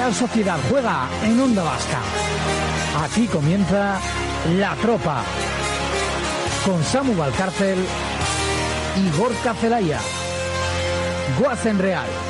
Real Sociedad juega en Onda Vasca. Aquí comienza La Tropa con Samu Valcárcel y Gorka Zelaya. Goazen Real.